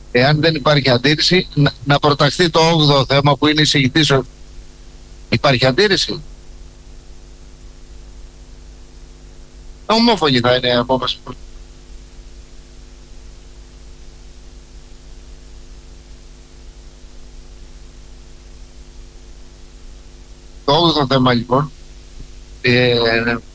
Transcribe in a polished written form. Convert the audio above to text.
Εάν δεν υπάρχει αντίρρηση, να προταχθεί το 8ο θέμα που είναι εισηγητής. Υπάρχει αντίρρηση? Ομόφωνη θα είναι η απόφαση. Το 8ο θέμα λοιπόν